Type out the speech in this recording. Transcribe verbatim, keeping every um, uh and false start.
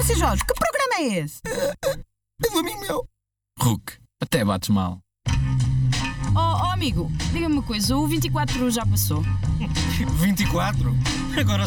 Francisco Jorge, que programa é esse? É do amigo meu. Hulk, até bates mal. Oh, oh amigo, diga-me uma coisa, o vinte e quatro já passou? vinte e quatro? Agora